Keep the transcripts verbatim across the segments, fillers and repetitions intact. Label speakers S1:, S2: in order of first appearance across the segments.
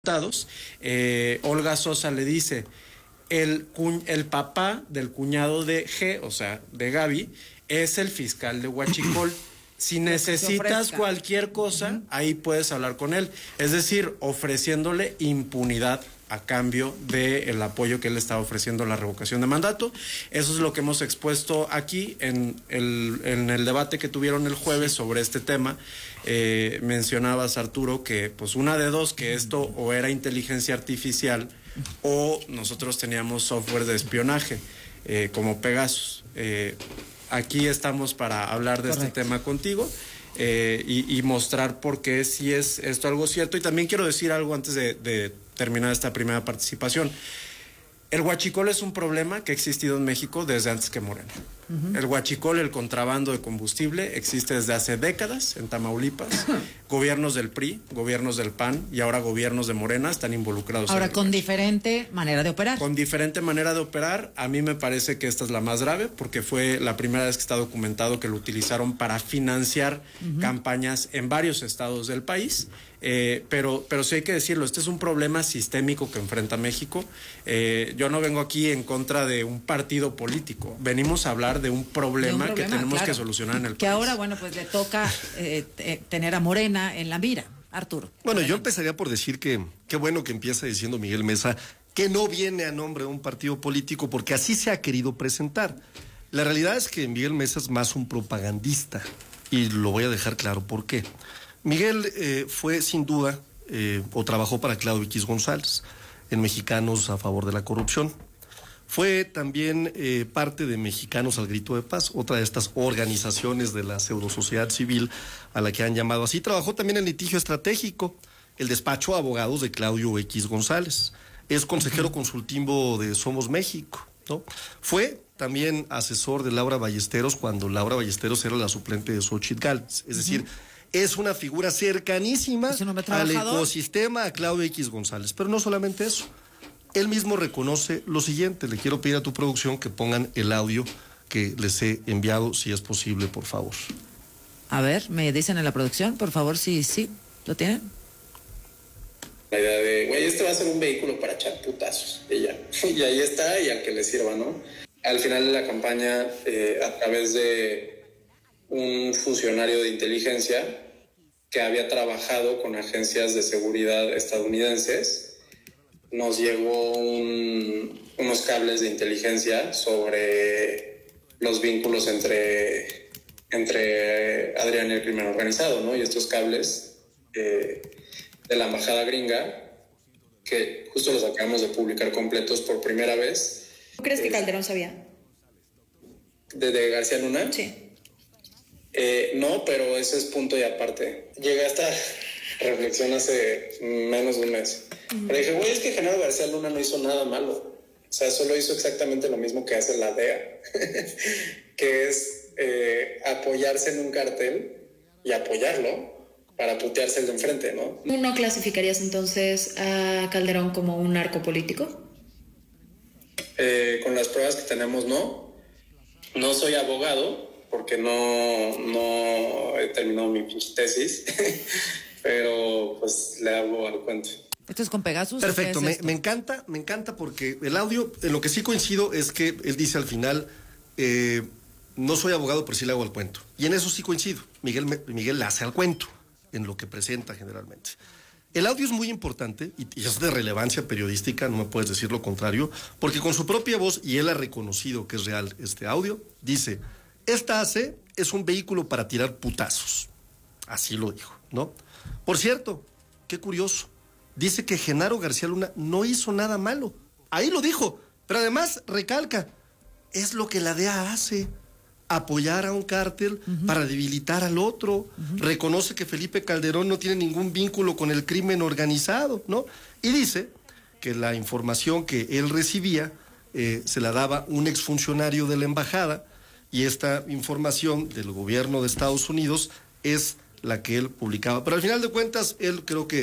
S1: Diputados, eh, Olga Sosa le dice, el, cu el papá del cuñado de G, o sea, de Gaby, es el fiscal de Huachicol. Si necesitas cualquier cosa, uh-huh. ahí puedes hablar con él. Es decir, ofreciéndole impunidad a cambio del apoyo que él estaba ofreciendo a la revocación de mandato. Eso es lo que hemos expuesto aquí en el, en el debate que tuvieron el jueves sobre este tema. Eh, mencionabas, Arturo, que pues una de dos, que esto o era inteligencia artificial o nosotros teníamos software de espionaje, eh, como Pegasus. Eh, aquí estamos para hablar de Correcto. Este tema contigo. Eh, y, y mostrar por qué sí es esto algo cierto. Y también quiero decir algo antes de, de terminar esta primera participación. El huachicol es un problema que ha existido en México desde antes que Morena. Uh-huh. El huachicol, el contrabando de combustible, existe desde hace décadas en Tamaulipas. Gobiernos del P R I, gobiernos del P A N y ahora gobiernos de Morena están involucrados.
S2: Ahora,
S1: en
S2: con lugar. diferente manera de operar.
S1: Con diferente manera de operar. A mí me parece que esta es la más grave porque fue la primera vez que está documentado que lo utilizaron para financiar uh-huh. campañas en varios estados del país. Eh, pero, pero sí hay que decirlo, este es un problema sistémico que enfrenta México. Eh, yo no vengo aquí en contra de un partido político, venimos a hablar de un problema, de un problema que tenemos claro. que solucionar en el
S2: que
S1: país.
S2: Ahora, bueno, pues le toca eh, tener a Morena en la mira. Arturo.
S3: Bueno,
S2: adelante.
S3: Yo empezaría por decir que qué bueno que empieza diciendo Miguel Mesa que no viene a nombre de un partido político, porque así se ha querido presentar. La realidad es que Miguel Mesa es más un propagandista, y lo voy a dejar claro por qué. Miguel eh, fue sin duda, eh, o trabajó para Claudio X González, en Mexicanos a favor de la corrupción. Fue también eh, parte de Mexicanos al Grito de Paz, otra de estas organizaciones de la pseudosociedad civil a la que han llamado así. Trabajó también en litigio estratégico, el despacho de abogados de Claudio X González. Es consejero consultivo de Somos México, ¿no? Fue también asesor de Laura Ballesteros cuando Laura Ballesteros era la suplente de Xóchitl Gálvez. Es decir, uh-huh. es una figura cercanísima al ecosistema a Claudio X González. Pero no solamente eso. Él mismo reconoce lo siguiente. Le quiero pedir a tu producción que pongan el audio que les he enviado, si es posible, por favor.
S2: A ver, me dicen en la producción, por favor, si sí, ¿lo tienen?
S4: La idea de, güey, este va a ser un vehículo para echar putazos, y ya. Y ahí está, y al que le sirva, ¿no? Al final de la campaña, eh, a través de un funcionario de inteligencia que había trabajado con agencias de seguridad estadounidenses, nos llegó un, unos cables de inteligencia sobre los vínculos entre, entre Adrián y el crimen organizado, ¿no? Y estos cables eh, de la embajada gringa, que justo los acabamos de publicar completos por primera vez.
S5: ¿Tú crees que eh, Calderón sabía?
S4: ¿De, de García Luna?
S5: Sí.
S4: Eh, no, pero ese es punto y aparte. Llegué a esta reflexión hace menos de un mes. Uh-huh. Pero dije, güey, es que Genaro García Luna no hizo nada malo. O sea, solo hizo exactamente lo mismo que hace la D E A, que es eh, apoyarse en un cartel y apoyarlo para putearse el de enfrente, ¿no?
S5: ¿Tú no clasificarías entonces a Calderón como un narco político?
S4: Eh, con las pruebas que tenemos, no. No soy abogado, porque no, no he terminado mi tesis, pero pues le hago al cuento.
S2: ¿Esto es con Pegasus?
S3: Perfecto,
S2: es
S3: me,
S2: esto?
S3: me encanta, me encanta porque el audio, en lo que sí coincido es que él dice al final, eh, no soy abogado, pero sí le hago al cuento. Y en eso sí coincido, Miguel, Miguel le hace al cuento, en lo que presenta generalmente. El audio es muy importante y, y es de relevancia periodística, no me puedes decir lo contrario, porque con su propia voz, y él ha reconocido que es real este audio, dice, esta A C es un vehículo para tirar putazos. Así lo dijo, ¿no? Por cierto, qué curioso, dice que Genaro García Luna no hizo nada malo. Ahí lo dijo, pero además recalca, es lo que la D E A hace, apoyar a un cártel uh-huh. para debilitar al otro. Uh-huh. Reconoce que Felipe Calderón no tiene ningún vínculo con el crimen organizado, ¿no? Y dice que la información que él recibía eh, se la daba un exfuncionario de la embajada, y esta información del gobierno de Estados Unidos es la que él publicaba. Pero al final de cuentas, él creo que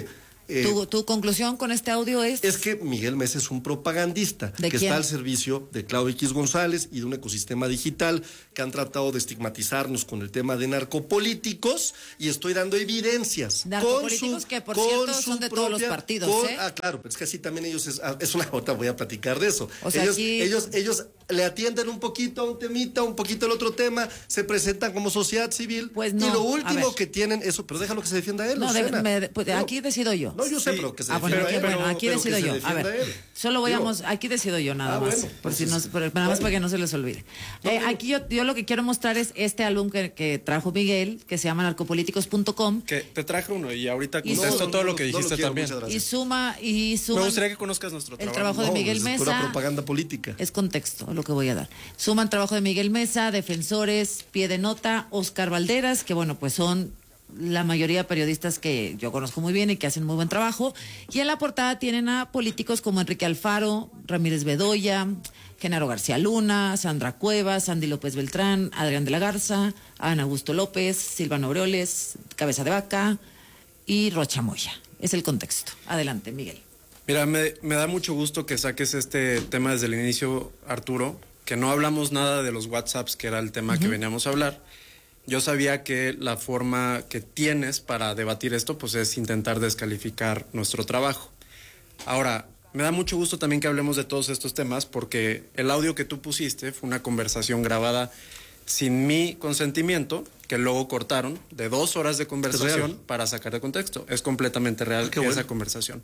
S3: Eh,
S2: ¿Tu, ¿Tu conclusión con este audio es?
S3: Es que Miguel Mesa es un propagandista
S2: ¿De
S3: que
S2: quién?
S3: está al servicio de Claudio X González y de un ecosistema digital que han tratado de estigmatizarnos con el tema de narcopolíticos, y estoy dando evidencias.
S2: Narcopolíticos
S3: con su,
S2: que, por
S3: con
S2: cierto,
S3: su
S2: son de todos los
S3: propia-
S2: partidos,
S3: con-
S2: ¿eh?
S3: Ah, claro, pero es que así también ellos, es, es una otra, voy a platicar de eso.
S2: O sea,
S3: ellos,
S2: aquí-
S3: ellos, ellos le atienden un poquito a un temita, un poquito al otro tema, se presentan como sociedad civil,
S2: Pues no,
S3: y lo
S2: a
S3: último
S2: ver.
S3: que tienen, eso, pero déjalo que se defienda él.
S2: No, de-
S3: Lucena.
S2: me- pues,
S3: No,
S2: aquí decido yo.
S3: No, yo sé,
S1: Sí.
S3: pero que se
S2: Ah, bueno,
S3: defienda
S2: aquí,
S3: él.
S2: bueno, aquí
S3: pero que
S2: decido
S3: se
S2: yo. A
S3: defienda
S2: ver,
S3: él.
S2: solo voy
S3: Digo,
S2: a, aquí decido yo nada
S3: Ah,
S2: más,
S3: bueno,
S2: por si
S3: entonces,
S2: no, por- nada más
S3: bueno.
S2: para que no se les olvide.
S3: No,
S2: Eh,
S3: digo-
S2: aquí yo, yo lo que quiero mostrar es este álbum que, que trajo Miguel, que se llama narcopolíticos punto com,
S1: Que te traje uno y ahorita
S2: Y
S1: contesto
S2: no,
S1: todo
S3: no,
S1: lo que
S3: no lo
S1: dijiste
S3: quiero,
S1: también.
S3: muchas gracias.
S2: y suma y suma
S1: Me gustaría que conozcas nuestro
S2: el
S1: trabajo.
S2: trabajo de
S3: No,
S2: Miguel
S3: es
S2: Mesa.
S3: pura propaganda política.
S2: Es contexto lo que voy a dar. Suman trabajo de Miguel Mesa, Defensores, Pie de Nota, Oscar Valderas, que bueno, pues son la mayoría de periodistas que yo conozco muy bien y que hacen muy buen trabajo. Y en la portada tienen a políticos como Enrique Alfaro, Ramírez Bedoya, Genaro García Luna, Sandra Cuevas, Andy López Beltrán, Adrián de la Garza, Ana Augusto López, Silvano Aureoles, Cabeza de Vaca y Rocha Moya. Es el contexto. Adelante, Miguel.
S1: Mira, me, me da mucho gusto que saques este tema desde el inicio, Arturo, que no hablamos nada de los WhatsApps, que era el tema que veníamos a hablar. Yo sabía que la forma que tienes para debatir esto, pues es intentar descalificar nuestro trabajo. Ahora, me da mucho gusto también que hablemos de todos estos temas, porque el audio que tú pusiste fue una conversación grabada sin mi consentimiento, que luego cortaron, de dos horas de conversación
S3: real.
S1: para sacar de contexto. Es completamente real
S3: Ah, qué
S1: esa
S3: bueno.
S1: conversación.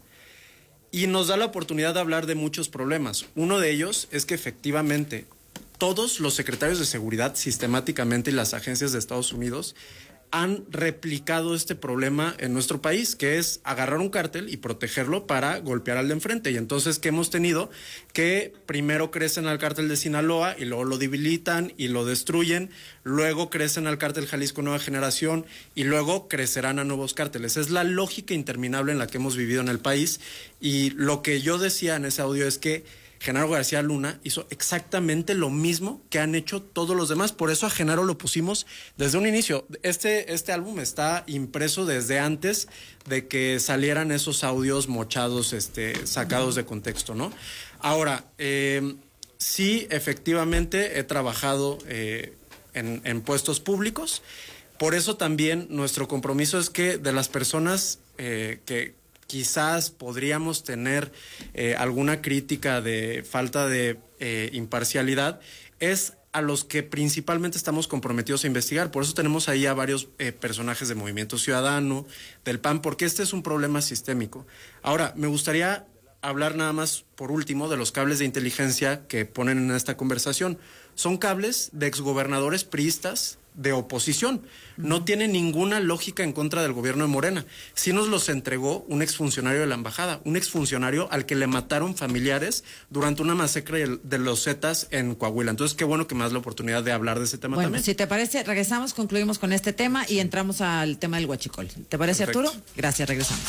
S1: Y nos da la oportunidad de hablar de muchos problemas. Uno de ellos es que efectivamente todos los secretarios de seguridad sistemáticamente y las agencias de Estados Unidos han replicado este problema en nuestro país, que es agarrar un cártel y protegerlo para golpear al de enfrente. Y entonces, ¿qué hemos tenido? Que primero crecen al cártel de Sinaloa y luego lo debilitan y lo destruyen, luego crecen al cártel Jalisco Nueva Generación y luego crecerán a nuevos cárteles. Es la lógica interminable en la que hemos vivido en el país, y lo que yo decía en ese audio es que Genaro García Luna hizo exactamente lo mismo que han hecho todos los demás. Por eso a Genaro lo pusimos desde un inicio. Este, este álbum está impreso desde antes de que salieran esos audios mochados, este, sacados de contexto, ¿no? Ahora, eh, sí, efectivamente he trabajado eh, en, en puestos públicos. Por eso también nuestro compromiso es que de las personas eh, que quizás podríamos tener eh, alguna crítica de falta de eh, imparcialidad, es a los que principalmente estamos comprometidos a investigar. Por eso tenemos ahí a varios eh, personajes de Movimiento Ciudadano, del P A N, porque este es un problema sistémico. Ahora, me gustaría hablar nada más, por último, de los cables de inteligencia que ponen en esta conversación. Son cables de exgobernadores priistas de oposición. No tiene ninguna lógica en contra del gobierno de Morena. Sí nos los entregó un exfuncionario de la embajada, un exfuncionario al que le mataron familiares durante una masacre de los Zetas en Coahuila. Entonces, qué bueno que me das la oportunidad de hablar de ese tema
S2: Bueno,
S1: también.
S2: si te parece, regresamos, concluimos con este tema y entramos al tema del huachicol. ¿Te parece,
S1: Perfecto.
S2: Arturo? Gracias, regresamos.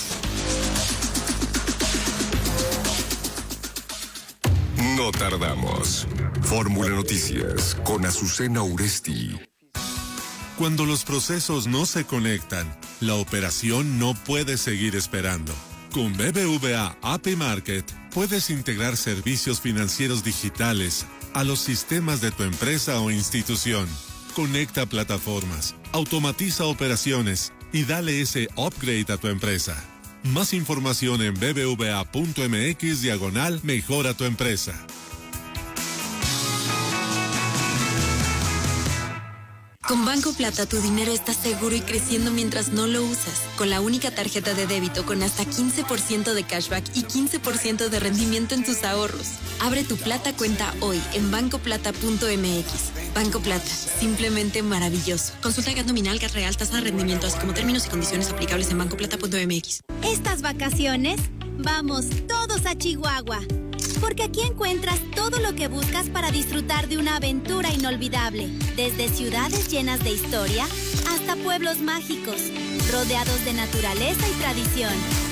S6: No tardamos. Fórmula Noticias con Azucena Uresti.
S7: Cuando los procesos no se conectan, la operación no puede seguir esperando. Con B B V A A P I Market puedes integrar servicios financieros digitales a los sistemas de tu empresa o institución. Conecta plataformas, automatiza operaciones y dale ese upgrade a tu empresa. Más información en bbva.mx diagonal mejora tu empresa.
S8: Con Banco Plata tu dinero está seguro y creciendo mientras no lo usas. Con la única tarjeta de débito con hasta quince por ciento de cashback y quince por ciento de rendimiento en tus ahorros. Abre tu Plata cuenta hoy en banco plata punto m x. Banco Plata, simplemente maravilloso. Consulta G A T nominal, G A T real, tasa de rendimiento, así como términos y condiciones aplicables en banco plata punto m x.
S9: Estas vacaciones, vamos todos a Chihuahua. Porque aquí encuentras todo lo que buscas para disfrutar de una aventura inolvidable. Desde ciudades llenas de historia hasta pueblos mágicos, rodeados de naturaleza y tradición.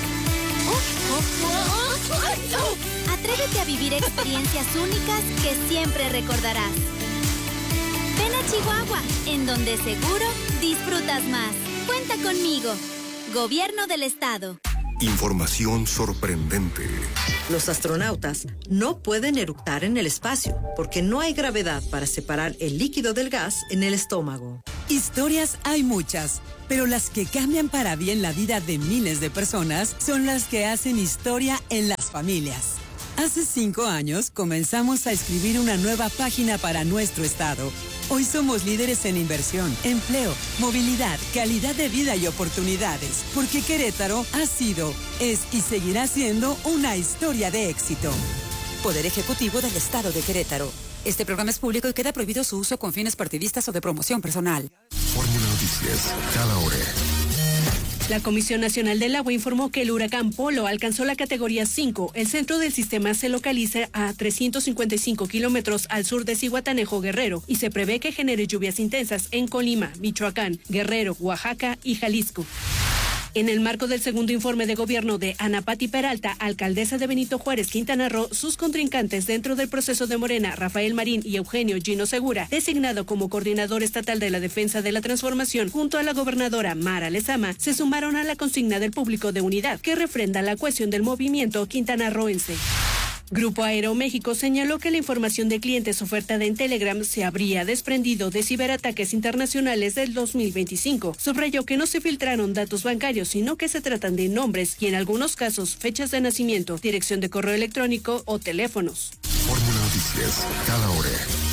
S9: Atrévete a vivir experiencias únicas que siempre recordarás. Ven a Chihuahua, en donde seguro disfrutas más. Cuenta conmigo. Gobierno del Estado.
S6: Información sorprendente.
S10: Los astronautas no pueden eructar en el espacio porque no hay gravedad para separar el líquido del gas en el estómago.
S11: Historias hay muchas, pero las que cambian para bien la vida de miles de personas son las que hacen historia en las familias. Hace cinco años comenzamos a escribir una nueva página para nuestro estado. Hoy somos líderes en inversión, empleo, movilidad, calidad de vida y oportunidades, porque Querétaro ha sido, es y seguirá siendo una historia de éxito.
S12: Poder Ejecutivo del Estado de Querétaro. Este programa es público y queda prohibido su uso con fines partidistas o de promoción personal.
S6: Fórmula Noticias, cada hora.
S13: La Comisión Nacional del Agua informó que el huracán Polo alcanzó la categoría cinco. El centro del sistema se localiza a trescientos cincuenta y cinco kilómetros al sur de Zihuatanejo, Guerrero, y se prevé que genere lluvias intensas en Colima, Michoacán, Guerrero, Oaxaca y Jalisco. En el marco del segundo informe de gobierno de Ana Pati Peralta, alcaldesa de Benito Juárez, Quintana Roo, sus contrincantes dentro del proceso de Morena, Rafael Marín y Eugenio Gino Segura, designado como coordinador estatal de la defensa de la transformación, junto a la gobernadora Mara Lezama, se sumaron a la consigna del público de unidad, que refrenda la cohesión del movimiento quintanarroense. Grupo Aeroméxico señaló que la información de clientes ofertada en Telegram se habría desprendido de ciberataques internacionales del dos mil veinticinco. Subrayó que no se filtraron datos bancarios, sino que se tratan de nombres y en algunos casos fechas de nacimiento, dirección de correo electrónico o teléfonos.
S6: Fórmula Noticias, cada hora.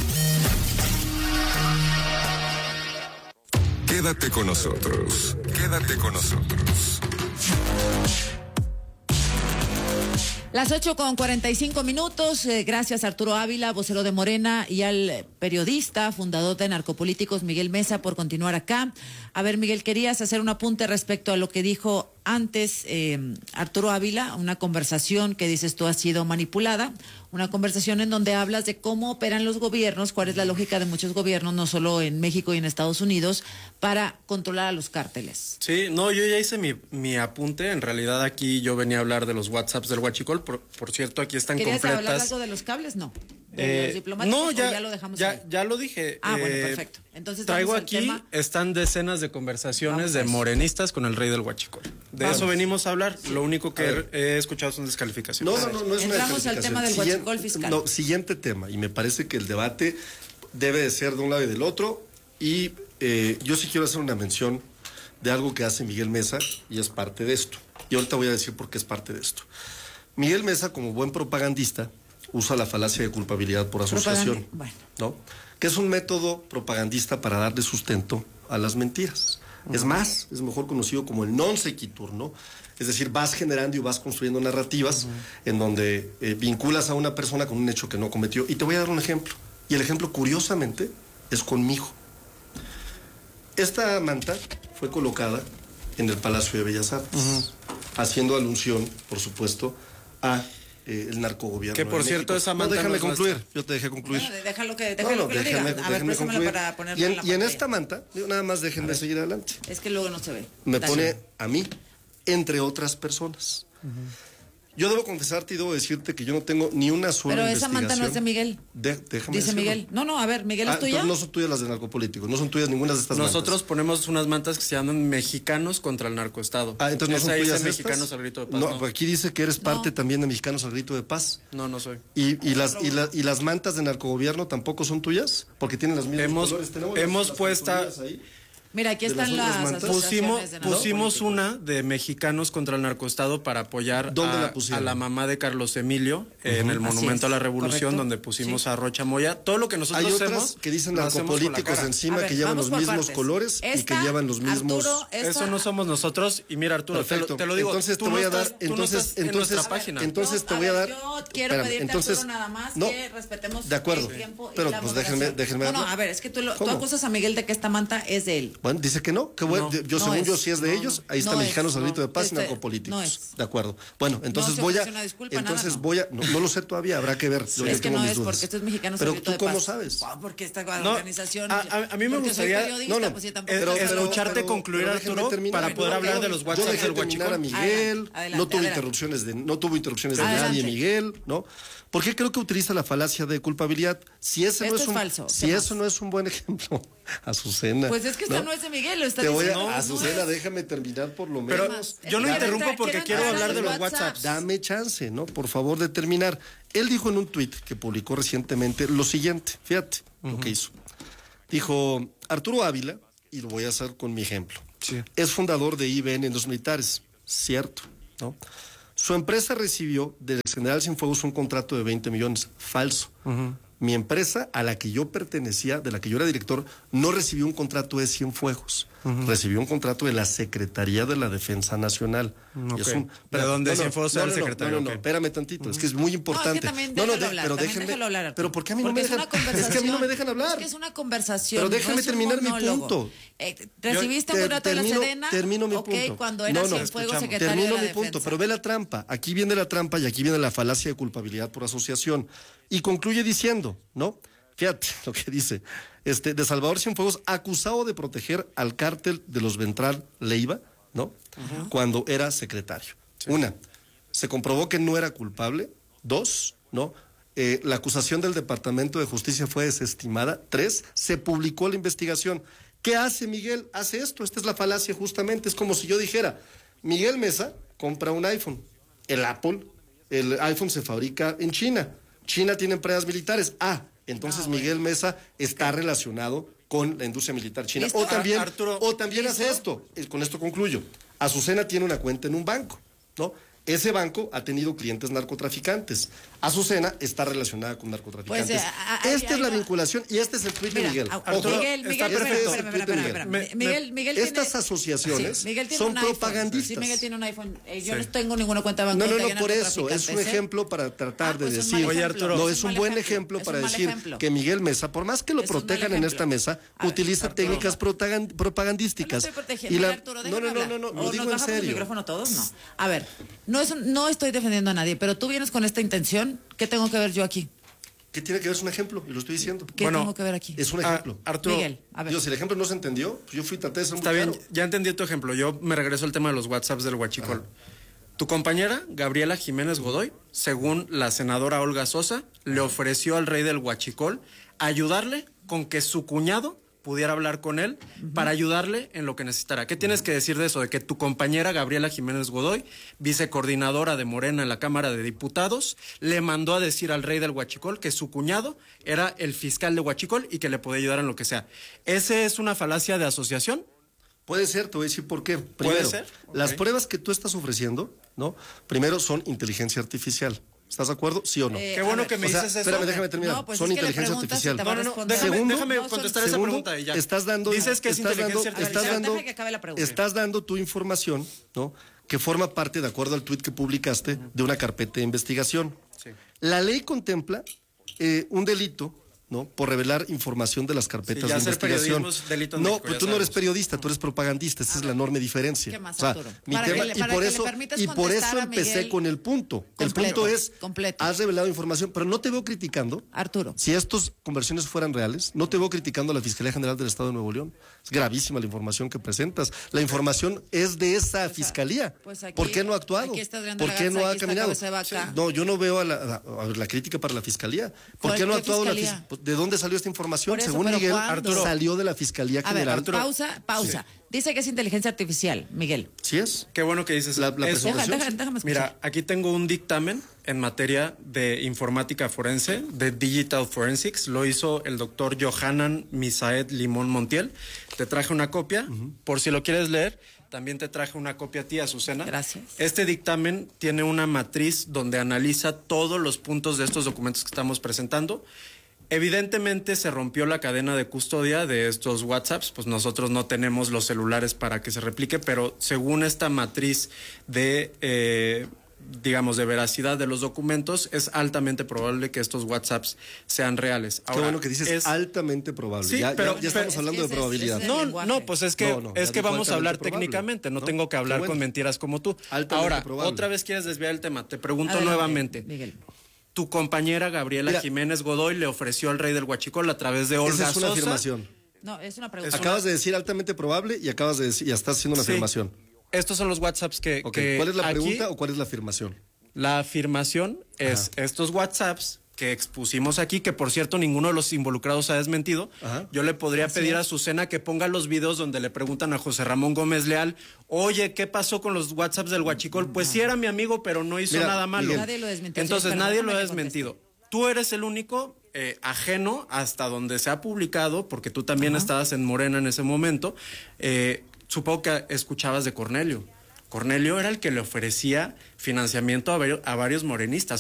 S6: Quédate con nosotros. Quédate con nosotros.
S2: Las ocho con cuarenta y cinco minutos, eh, gracias a Arturo Ávila, vocero de Morena, y al periodista, fundador de Narcopolíticos, Miguel Mesa, por continuar acá. A ver, Miguel, querías hacer un apunte respecto a lo que dijo antes eh, Arturo Ávila, una conversación que dices tú ha sido manipulada, una conversación en donde hablas de cómo operan los gobiernos, cuál es la lógica de muchos gobiernos, no solo en México y en Estados Unidos, para controlar a los cárteles.
S1: Sí, no, yo ya hice mi, mi apunte. En realidad aquí yo venía a hablar de los WhatsApps del Huachicol. Por, por cierto, aquí están
S2: ¿Querías
S1: completas.
S2: hablar algo de los cables? No. ¿De
S1: Eh,
S2: los diplomáticos?
S1: no, ya,
S2: ¿o ya lo dejamos
S1: ya,
S2: ahí?
S1: ya lo dije.
S2: Ah,
S1: Eh,
S2: bueno, perfecto. Entonces
S1: traigo
S2: vamos al
S1: aquí,
S2: tema.
S1: están decenas de conversaciones
S2: Vamos a
S1: de
S2: eso.
S1: morenistas con el rey del Huachicol. De
S2: Vamos.
S1: eso venimos a hablar. Lo único que
S3: A ver.
S1: he escuchado son descalificaciones.
S3: No, no, no, no es una
S2: Entramos al
S3: descalificación.
S2: tema del
S3: Siguiente-
S2: huachicol fiscal.
S3: No, siguiente tema, y me parece que el debate debe de ser de un lado y del otro, y eh, yo sí quiero hacer una mención de algo que hace Miguel Mesa, y es parte de esto. Y ahorita voy a decir por qué es parte de esto. Miguel Mesa, como buen propagandista, usa la falacia de culpabilidad por asociación,
S2: Propagandi- bueno.
S3: ¿no? Que es un método propagandista para darle sustento a las mentiras. Es más, es mejor conocido como el non sequitur, ¿no? Es decir, vas generando y vas construyendo narrativas en donde eh, vinculas a una persona con un hecho que no cometió. Y te voy a dar un ejemplo. Y el ejemplo, curiosamente, es conmigo. Esta manta fue colocada en el Palacio de Bellas Artes, haciendo alusión, por supuesto, a eh, el narcogobierno.
S1: Que, por
S3: de
S1: cierto,
S3: México.
S1: esa
S3: No,
S1: manta
S3: déjame
S1: no es
S3: concluir.
S1: nuestra.
S3: Yo te dejé concluir.
S2: No, déjalo que,
S3: No,
S2: déjalo
S3: no,
S2: que lo
S3: déjenme,
S2: diga. A ver,
S3: déjenme
S2: préstamela
S3: concluir.
S2: para ponerlo
S3: Y en,
S2: en la
S3: y en
S2: pantalla.
S3: esta manta, digo, nada más déjenme seguir adelante.
S2: Es que luego no se ve.
S3: Me
S2: Dale.
S3: pone a mí, entre otras personas. Yo debo confesarte y debo decirte que yo no tengo ni una sola
S2: Pero esa
S3: investigación.
S2: manta no es de Miguel.
S3: De- déjame
S2: Dice
S3: decirlo.
S2: Miguel. No, no, a ver, Miguel
S3: Ah,
S2: es tuya.
S3: entonces no son tuyas las de narcopolíticos, no son tuyas ninguna de estas
S1: Nosotros
S3: mantas.
S1: ponemos unas mantas que se llaman Mexicanos contra el Narcoestado.
S3: Ah, entonces no
S1: Esa
S3: son
S1: dice
S3: tuyas estas.
S1: Mexicanos al grito de paz.
S3: No,
S1: No,
S3: pues aquí dice que eres parte
S2: No.
S3: también de Mexicanos al grito de paz.
S1: no, no soy.
S3: ¿Y, y, las, y, la- y las mantas de narcogobierno tampoco son tuyas? Porque tienen las mismas
S1: Hemos-
S3: colores. Tenemos las-
S1: hemos
S3: las
S1: puesta-
S3: cartulinas ahí.
S2: Mira, aquí
S3: de las
S2: están
S3: otras
S2: las
S3: mantas.
S2: asociaciones
S1: Pusimos,
S2: de
S1: pusimos
S2: narcopolíticos.
S1: una de Mexicanos contra el Narcoestado para apoyar
S3: ¿Dónde
S1: a,
S3: la pusieron?
S1: a la mamá de Carlos Emilio en el
S2: Así
S1: Monumento
S2: es,
S1: a la Revolución,
S2: correcto.
S1: donde pusimos
S2: Sí.
S1: a Rocha Moya. Todo lo que nosotros
S3: Hay otras
S1: hacemos
S3: que dicen
S1: lo hacemos con la
S3: narcopolíticos
S1: cara.
S3: encima
S2: A ver,
S3: que llevan
S2: vamos
S3: los
S2: por
S3: mismos
S2: partes.
S3: colores y que
S2: Esta,
S3: llevan los mismos...
S2: Arturo, esta-
S1: Eso no somos nosotros. Y mira, Arturo, te lo,
S3: Perfecto.
S1: te lo digo.
S3: Entonces
S1: tú
S3: te
S1: no
S3: voy a
S1: estás-
S3: dar,
S1: tú no
S3: entonces,
S1: estás en
S3: entonces,
S1: nuestra página.
S3: entonces
S2: Yo,
S3: te
S2: a
S3: voy a
S2: ver,
S3: dar.
S2: Yo quiero
S3: Espérame,
S2: pedirte,
S3: entonces,
S2: Arturo, nada más
S3: no,
S2: que respetemos
S3: de acuerdo,
S2: el tiempo y
S3: pero
S2: la
S3: pues déjenme,
S2: moderación.
S3: déjenme
S2: No, no,
S3: hablar.
S2: a ver, es que tú, lo, tú
S3: ¿Cómo?
S2: acusas a Miguel de que esta manta es de él.
S3: Bueno, dice que no, que bueno,
S1: No,
S3: yo
S2: no
S3: según
S2: es,
S3: yo si es de
S2: no,
S3: ellos,
S2: no,
S3: ahí está
S2: no
S3: Mexicanos
S2: es,
S3: al grito de paz y
S2: este,
S3: narcopolíticos.
S2: no es.
S3: De acuerdo. Bueno, entonces
S2: se
S3: voy a
S2: ofrece una disculpa,
S3: entonces
S2: nada, no.
S3: voy a no, no lo sé todavía, habrá que ver. Yo ya
S2: Es que
S3: tengo
S2: no
S3: mis
S2: es
S3: dudas.
S2: porque esto es Mexicanos
S3: Pero
S2: al grito
S3: tú
S2: de
S3: cómo
S2: paz.
S3: sabes?
S2: Ah, porque esta
S1: No,
S2: organización.
S1: a, a- a mí me
S2: porque soy
S1: gustaría
S2: periodista,
S3: no, no,
S2: pues, yo tampoco
S1: es-
S3: Pero-
S2: sé.
S3: pero-
S1: escucharte
S3: pero-
S1: concluir,
S3: pero déjenme
S1: Arturo,
S3: terminar.
S1: para poder
S3: Yo-
S1: hablar de los
S3: Yo
S1: WhatsApp
S3: dejé
S1: del
S3: terminar a
S1: Huachicol.
S3: Miguel,
S2: Adelante, adelante,
S3: no tuvo
S2: adelante.
S3: interrupciones de no tuvo interrupciones de
S2: Adelante.
S3: nadie Miguel, ¿no? ¿Por qué creo que utiliza la falacia de culpabilidad? Si ese no
S2: Esto
S3: es
S2: es
S3: un
S2: falso.
S3: si
S2: ¿Qué
S3: eso
S2: más?
S3: no es un buen ejemplo. Azucena.
S2: Pues es que esta no, no es de Miguel, lo está
S3: Te voy a,
S2: diciendo.
S3: Azucena, no déjame terminar por lo menos.
S1: Pero yo lo interrumpo porque quiero hablar de los WhatsApps.
S3: Dame chance, ¿no? Por favor, de terminar. Él dijo en un tuit que publicó recientemente lo siguiente, fíjate uh-huh. lo que hizo. Dijo, Arturo Ávila, y lo voy a hacer con mi ejemplo, sí. es fundador de I B N Industrias Militares, cierto, ¿no? Su empresa recibió del General Cienfuegos un contrato de veinte millones, falso. Uh-huh. Mi empresa, a la que yo pertenecía, de la que yo era director, no recibió un contrato de Cienfuegos. Uh-huh. Recibió un contrato de la Secretaría de la Defensa Nacional.
S1: Okay.
S3: Es un,
S1: ¿De dónde
S3: no, no,
S1: Cienfuegos
S3: no,
S1: era
S3: no,
S1: el secretario?
S3: No, no, no,
S1: okay.
S3: espérame tantito, uh-huh. es que es muy importante.
S2: No, es que
S3: no, no,
S2: de,
S3: hablar,
S2: pero
S3: déjenme,
S2: hablar.
S3: Pero ¿por qué a mí no
S2: porque
S3: me dejan?
S2: Es,
S3: es que a mí no me dejan hablar.
S2: Es que es una conversación.
S3: Pero déjame
S2: no es
S3: terminar
S2: un
S3: mi punto.
S2: Eh, ¿Recibiste
S3: Yo,
S2: un contrato
S3: termino,
S2: de la Sedena?
S3: Termino mi
S2: okay,
S3: punto.
S2: cuando era
S3: no, no,
S2: Cienfuegos secretario
S3: termino
S2: de la
S3: mi
S2: Defensa.
S3: punto, pero ve la trampa. Aquí viene la trampa y aquí viene la falacia de culpabilidad por asociación. Y concluye diciendo, ¿no? Fíjate lo que dice, este, de Salvador Cienfuegos, acusado de proteger al cártel de los Ventral Leiva, ¿no? Uh-huh. Cuando era secretario. Sí. Una, se comprobó que no era culpable. Dos, ¿no? Eh, la acusación del Departamento de Justicia fue desestimada. Tres, se publicó la investigación. ¿Qué hace Miguel? Hace esto. Esta es la falacia justamente. Es como si yo dijera, Miguel Mesa compra un iPhone. El Apple, el iPhone se fabrica en China. China tiene empresas militares. Ah, entonces ah, bueno. Miguel Mesa está relacionado con la industria militar china. ¿Listo? O también, Arturo, o también hace esto, con esto concluyo. Azucena tiene una cuenta en un banco, ¿no? Ese banco ha tenido clientes narcotraficantes. Azucena está relacionada con narcotraficantes. Pues, a, a, esta a, a, es la vinculación y este es el tuit de Miguel.
S2: Arturo, Miguel, Miguel, Miguel, Miguel
S3: Estas
S2: tiene,
S3: asociaciones
S2: sí, Miguel
S3: son propagandistas.
S2: Sí, Miguel tiene un iPhone. Eh, yo sí. no tengo ninguna cuenta bancaria.
S3: No, no, no, por eso. Es un ejemplo para tratar ah, pues de decir.
S1: Oye, Arturo,
S3: no, es un buen ejemplo para decir que Miguel Mesa, por más que lo protejan en esta mesa, utiliza técnicas propagandísticas.
S2: Y la no, no, no, no, lo digo en serio. micrófono todos? No. A ver, no es no estoy defendiendo a nadie, pero tú vienes con esta intención. ¿Qué tengo que ver yo aquí?
S3: ¿Qué tiene que ver? Es un ejemplo, y lo estoy diciendo.
S2: ¿Qué bueno, tengo que ver aquí?
S3: Es un ejemplo.
S1: Ah, Arturo,
S2: Miguel, a ver.
S3: Digo, si el ejemplo no se entendió, pues yo fui traté de ser muy
S1: Está bien,
S3: claro.
S1: Ya entendí tu ejemplo. Yo me regreso al tema de los WhatsApps del Huachicol. Ajá. Tu compañera, Gabriela Jiménez Godoy, según la senadora Olga Sosa, le ofreció al rey del Huachicol ayudarle con que su cuñado pudiera hablar con él uh-huh. para ayudarle en lo que necesitara. ¿Qué tienes que decir de eso? De que tu compañera Gabriela Jiménez Godoy, vicecoordinadora de Morena en la Cámara de Diputados, le mandó a decir al rey del Huachicol que su cuñado era el fiscal de Huachicol y que le podía ayudar en lo que sea. ¿Ese es una falacia de asociación?
S3: Puede ser, te voy a decir por qué. Primero,
S1: ¿Puede ser?
S3: Las
S1: okay.
S3: pruebas que tú estás ofreciendo, ¿no? Primero son inteligencia artificial. ¿Estás de acuerdo? ¿Sí o no?
S1: Eh, Qué bueno que me o sea, dices eso.
S3: Espérame, déjame terminar.
S2: No, pues
S3: son
S2: es que
S3: inteligencia artificial.
S1: No, no, no. Déjame,
S3: segundo,
S1: déjame contestar
S3: no,
S1: esa
S3: segundo,
S1: pregunta y ya.
S3: Estás dando,
S1: dices que es
S3: estás
S1: inteligencia
S3: dando,
S1: artificial.
S3: Estás dando,
S2: que acabe la pregunta.
S3: estás dando tu información, ¿no? Que forma parte, de acuerdo al tuit que publicaste, de una carpeta de investigación. Sí. La ley contempla eh, un delito, ¿no? Por revelar información de las carpetas sí, de investigación.
S1: Delito
S3: no,
S1: México,
S3: pero tú no eres periodista, tú eres propagandista, esa es la enorme diferencia.
S2: ¿Qué más,
S3: o sea,
S2: Arturo?
S3: mi
S2: para
S3: tema,
S2: que le,
S3: y por eso y por eso empecé con el punto.
S2: Completo,
S3: el punto es
S2: completo.
S3: Has revelado información, pero no te veo criticando.
S2: Arturo.
S3: Si estas conversiones fueran reales, no te veo criticando a la Fiscalía General del Estado de Nuevo León. Es gravísima la información que presentas. La información es de esa pues, fiscalía. Pues aquí, ¿por qué no ha actuado? ¿Por qué no ha caminado? Sí. No, yo no veo a la, a la crítica para la fiscalía. ¿Por qué no ha actuado la fiscalía? ¿De dónde salió esta información?
S2: Eso,
S3: Según Miguel,
S2: Arturo
S3: salió de la Fiscalía General.
S2: A ver, pausa, pausa. Sí. Dice que es inteligencia artificial, Miguel.
S3: Sí es.
S1: Qué bueno que dices
S3: la, la
S1: eso.
S2: Deja, deja, déjame
S1: Mira, aquí tengo un dictamen en materia de informática forense, de Digital Forensics. Lo hizo el doctor Johanan Misaed Limón Montiel. Te traje una copia, uh-huh. por si lo quieres leer. También te traje una copia a ti, Azucena.
S2: Gracias.
S1: Este dictamen tiene una matriz donde analiza todos los puntos de estos documentos que estamos presentando. Evidentemente se rompió la cadena de custodia de estos WhatsApps, pues nosotros no tenemos los celulares para que se replique, pero según esta matriz de, eh, digamos, de veracidad de los documentos, es altamente probable que estos WhatsApps sean reales.
S3: Ahora, qué bueno que dices es altamente probable.
S1: Sí,
S3: ya,
S1: pero,
S3: ya, ya estamos
S1: pero,
S3: hablando
S2: es,
S3: de probabilidad.
S2: Es, es
S1: no, no, pues es que, no, no, es que vamos a hablar
S3: probable,
S1: técnicamente, no,
S3: no
S1: tengo que hablar
S3: bueno.
S1: con mentiras como tú.
S3: Altamente
S1: Ahora,
S3: probable.
S1: otra vez quieres desviar el tema, te pregunto
S2: Adelante,
S1: nuevamente.
S2: Miguel.
S1: Tu compañera Gabriela Mira, Jiménez Godoy le ofreció al rey del Huachicol a través de Olga Sosa.
S3: Esa es una
S1: Sosa.
S3: afirmación.
S2: No, es una pregunta.
S3: Acabas de decir altamente probable y acabas de decir, ya estás haciendo una
S1: sí.
S3: afirmación.
S1: Estos son los WhatsApps que...
S3: Okay.
S1: que
S3: ¿Cuál es la
S1: aquí,
S3: pregunta o cuál es la afirmación?
S1: La afirmación es, Ajá. estos WhatsApps que expusimos aquí, que por cierto ninguno de los involucrados ha desmentido. Ajá. Yo le podría Así pedir es. a Azucena que ponga los videos donde le preguntan a José Ramón Gómez Leal, oye, ¿qué pasó con los WhatsApps del Huachicol? Pues sí era mi amigo, pero no hizo Mira, nada malo.
S2: Miguel. Nadie lo desmintió.
S1: Entonces nadie lo ha desmentido. Tú eres el único eh, ajeno hasta donde se ha publicado, porque tú también Ajá. estabas en Morena en ese momento. Eh, supongo que escuchabas de Cornelio. Cornelio era el que le ofrecía financiamiento a, ver, a varios morenistas.